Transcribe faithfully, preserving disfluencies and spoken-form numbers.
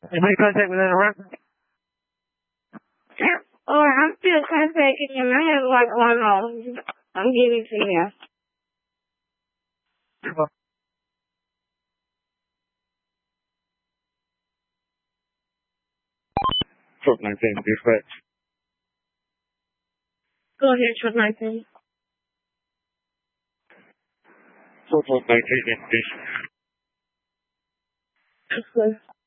You made contact with that record? Oh, I'm still contacting him. I have like one more. I'm giving to you. Truck nineteen, dispatch. Go ahead, truck nineteen. Truck nineteen, dispatch. Yes, sir.